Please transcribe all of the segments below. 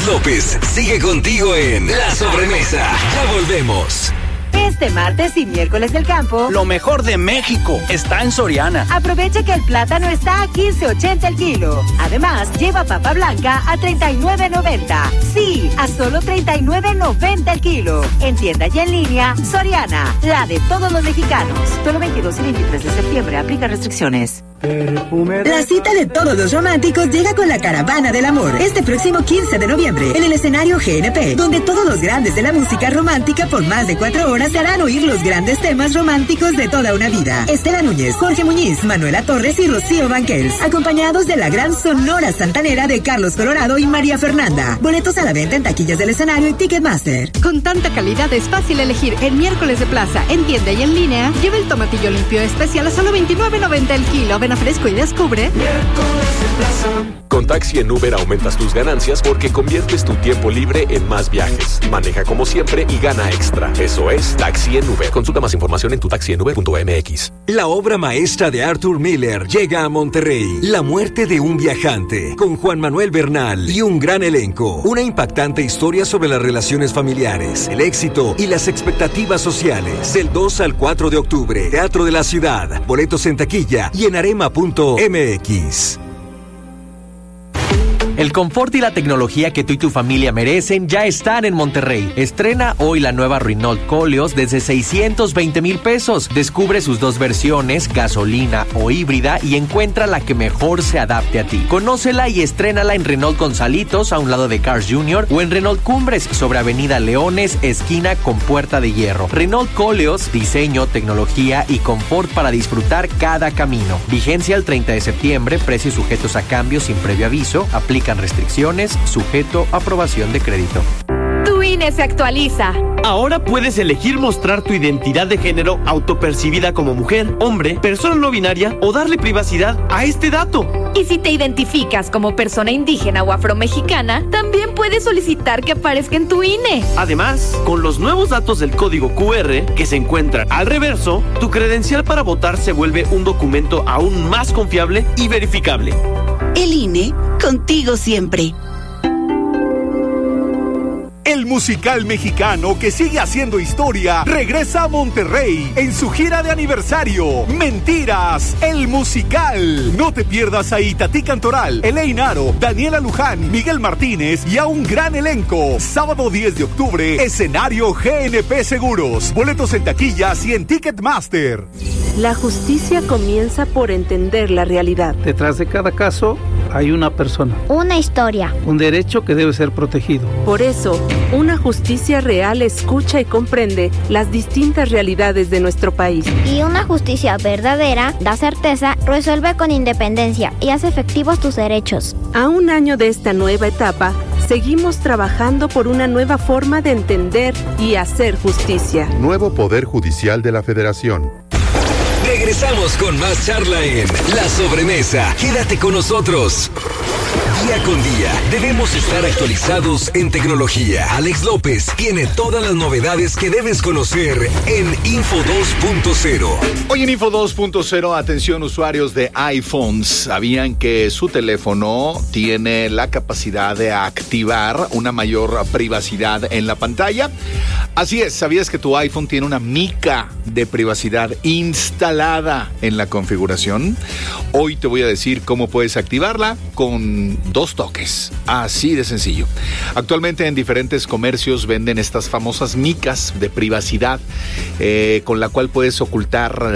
López sigue contigo en La Sobremesa. Ya volvemos. Este martes y miércoles del campo, lo mejor de México está en Soriana. Aprovecha que el plátano está a $15.80 el kilo. Además, lleva papa blanca a $39.90. Sí, a solo $39.90 el kilo. En tienda y en línea, Soriana, la de todos los mexicanos. Solo 22 y 23 de septiembre, aplica restricciones. La cita de todos los románticos llega con la Caravana del Amor este próximo 15 de noviembre en el escenario GNP, donde todos los grandes de la música romántica por más de 4 horas te harán oír los grandes temas románticos de toda una vida. Estela Núñez, Jorge Muñiz, Manuela Torres y Rocío Banquels, acompañados de la gran Sonora Santanera de Carlos Colorado y María Fernanda. Boletos a la venta en taquillas del escenario y Ticketmaster. Con tanta calidad es fácil elegir el miércoles de plaza en tienda y en línea. Lleva el tomatillo limpio especial a solo $29.90 el kilo. Ven a Fresco y descubre. Con Taxi en Uber aumentas tus ganancias porque conviertes tu tiempo libre en más viajes. Maneja como siempre y gana extra. Eso es Taxi en Uber. Consulta más información en tutaxienuber.mx. La obra maestra de Arthur Miller llega a Monterrey. La muerte de un viajante, con Juan Manuel Bernal y un gran elenco. Una impactante historia sobre las relaciones familiares, el éxito y las expectativas sociales. Del 2 al 4 de octubre, Teatro de la Ciudad. Boletos en taquilla y en arema.mx. El confort y la tecnología que tú y tu familia merecen ya están en Monterrey. Estrena hoy la nueva Renault Koleos desde $620,000. Descubre sus 2 versiones, gasolina o híbrida, y encuentra la que mejor se adapte a ti. Conócela y estrénala en Renault Gonzalitos, a un lado de Cars Jr., o en Renault Cumbres, sobre Avenida Leones, esquina con Puerta de Hierro. Renault Koleos, diseño, tecnología y confort para disfrutar cada camino. Vigencia el 30 de septiembre, precios sujetos a cambios sin previo aviso. Aplican restricciones, sujeto a aprobación de crédito. Tu INE se actualiza. Ahora puedes elegir mostrar tu identidad de género autopercibida como mujer, hombre, persona no binaria o darle privacidad a este dato. Y si te identificas como persona indígena o afromexicana, también puedes solicitar que aparezca en tu INE. Además, con los nuevos datos del código QR que se encuentran al reverso, tu credencial para votar se vuelve un documento aún más confiable y verificable. El INE, contigo siempre. El musical mexicano que sigue haciendo historia regresa a Monterrey en su gira de aniversario. Mentiras, el musical. No te pierdas a Itatí Cantoral, Elaine Aro, Daniela Luján, Miguel Martínez y a un gran elenco. Sábado 10 de octubre, escenario GNP Seguros. Boletos en taquillas y en Ticketmaster. La justicia comienza por entender la realidad. Detrás de cada caso hay una persona. Una historia. Un derecho que debe ser protegido. Por eso, una justicia real escucha y comprende las distintas realidades de nuestro país. Y una justicia verdadera da certeza, resuelve con independencia y hace efectivos tus derechos. A un año de esta nueva etapa, seguimos trabajando por una nueva forma de entender y hacer justicia. Nuevo Poder Judicial de la Federación. Regresamos con más charla en La Sobremesa. Quédate con nosotros. Día con día debemos estar actualizados en tecnología. Alex López tiene todas las novedades que debes conocer en Info 2.0. Hoy en Info 2.0, atención usuarios de iPhones. ¿Sabían que su teléfono tiene la capacidad de activar una mayor privacidad en la pantalla? Así es, ¿sabías que tu iPhone tiene una mica de privacidad instalada en la configuración? Hoy te voy a decir cómo puedes activarla con 2 toques, así de sencillo. Actualmente en diferentes comercios venden estas famosas micas de privacidad con la cual puedes ocultar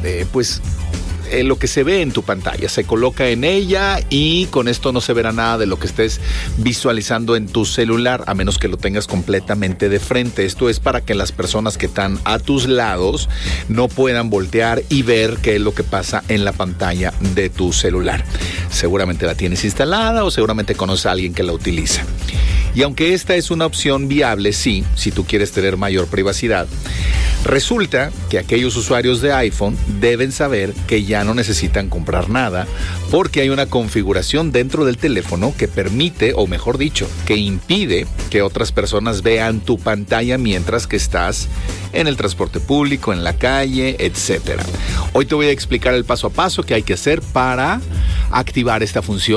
lo que se ve en tu pantalla. Se coloca en ella y con esto no se verá nada de lo que estés visualizando en tu celular, a menos que lo tengas completamente de frente. Esto es para que las personas que están a tus lados no puedan voltear y ver qué es lo que pasa en la pantalla de tu celular. Seguramente la tienes instalada o seguramente conoces a alguien que la utiliza. Y aunque esta es una opción viable, sí, si tú quieres tener mayor privacidad, resulta que aquellos usuarios de iPhone deben saber que ya no necesitan comprar nada porque hay una configuración dentro del teléfono que permite, o mejor dicho, que impide que otras personas vean tu pantalla mientras que estás en el transporte público, en la calle, etc. Hoy te voy a explicar el paso a paso que hay que hacer para activar esta función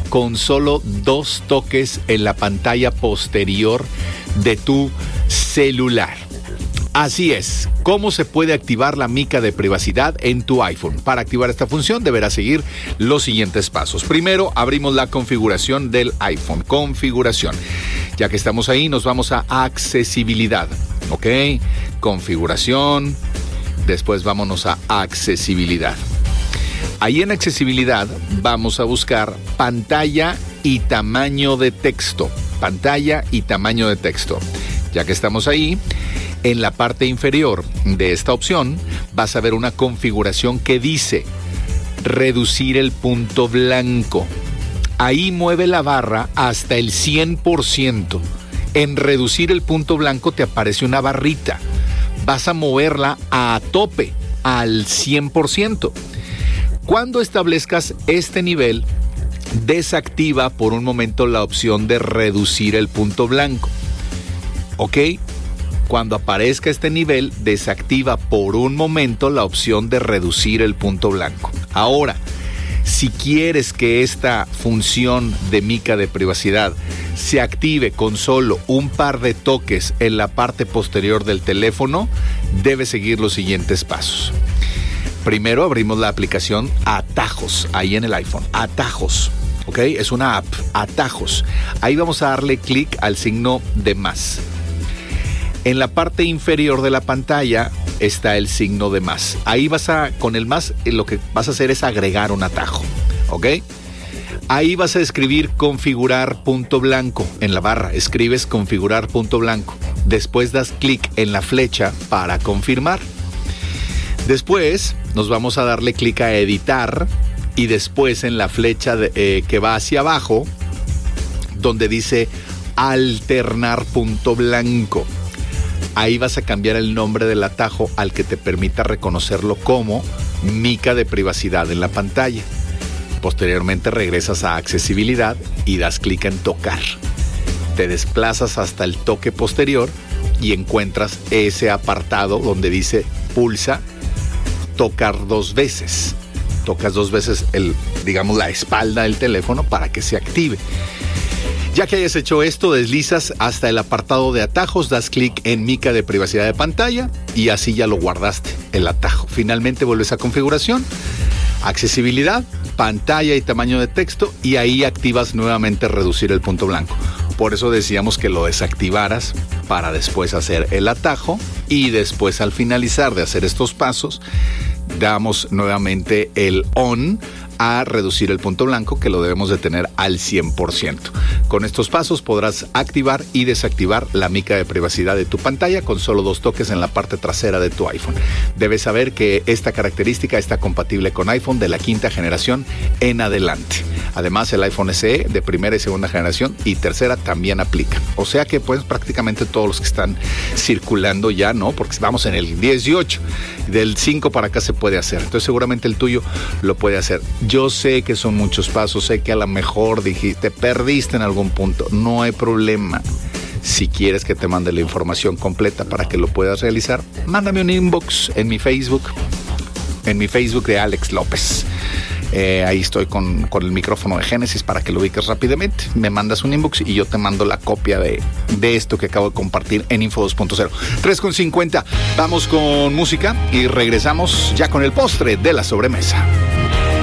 con solo 2 toques en la pantalla posterior de tu celular. Así es, ¿cómo se puede activar la mica de privacidad en tu iPhone? Para activar esta función deberás seguir los siguientes pasos. Primero, abrimos la configuración del iPhone. Configuración. Ya que estamos ahí, nos vamos a accesibilidad. ¿Ok? Configuración. Después vámonos a accesibilidad. Ahí en accesibilidad vamos a buscar pantalla y tamaño de texto. Pantalla y tamaño de texto. Ya que estamos ahí, en la parte inferior de esta opción vas a ver una configuración que dice reducir el punto blanco. Ahí mueve la barra hasta el 100%. En reducir el punto blanco te aparece una barrita. Vas a moverla a tope, al 100%. Cuando establezcas este nivel, desactiva por un momento la opción de reducir el punto blanco. ¿Ok? Cuando aparezca este nivel, desactiva por un momento la opción de reducir el punto blanco. Ahora, si quieres que esta función de mica de privacidad se active con solo un par de toques en la parte posterior del teléfono, debes seguir los siguientes pasos. Primero abrimos la aplicación Atajos, ahí en el iPhone. Atajos, ¿ok? Es una app, Atajos. Ahí vamos a darle clic al signo de más. En la parte inferior de la pantalla está el signo de más. Ahí con el más, lo que vas a hacer es agregar un atajo, ¿ok? Ahí vas a escribir configurar punto blanco. En la barra escribes configurar punto blanco. Después das clic en la flecha para confirmar. Después nos vamos a darle clic a editar y después en la flecha que va hacia abajo, donde dice alternar punto blanco. Ahí vas a cambiar el nombre del atajo al que te permita reconocerlo como mica de privacidad en la pantalla. Posteriormente regresas a accesibilidad y das clic en tocar. Te desplazas hasta el toque posterior y encuentras ese apartado donde dice pulsa tocar 2 veces. Tocas 2 veces la espalda del teléfono para que se active. Ya que hayas hecho esto, deslizas hasta el apartado de atajos, das clic en mica de privacidad de pantalla y así ya lo guardaste, el atajo. Finalmente vuelves a configuración, accesibilidad, pantalla y tamaño de texto y ahí activas nuevamente reducir el punto blanco. Por eso decíamos que lo desactivaras para después hacer el atajo y después al finalizar de hacer estos pasos, damos nuevamente el on a reducir el punto blanco, que lo debemos de tener al 100%. Con estos pasos podrás activar y desactivar la mica de privacidad de tu pantalla con solo 2 toques en la parte trasera de tu iPhone. Debes saber que esta característica está compatible con iPhone de la 5ª generación en adelante. Además, el iPhone SE de primera y segunda generación y tercera también aplica. O sea que pues prácticamente todos los que están circulando ya, ¿no? Porque vamos en el 18. Del 5 para acá se puede hacer. Entonces seguramente el tuyo lo puede hacer. Yo sé que son muchos pasos, sé que a lo mejor te perdiste en algún punto. No hay problema. Si quieres que te mande la información completa para que lo puedas realizar, mándame un inbox en mi Facebook de Alex López. Ahí estoy con el micrófono de Génesis para que lo ubiques rápidamente. Me mandas un inbox y yo te mando la copia de esto que acabo de compartir en Info 2.0. 3:50. Vamos con música y regresamos ya con el postre de la sobremesa.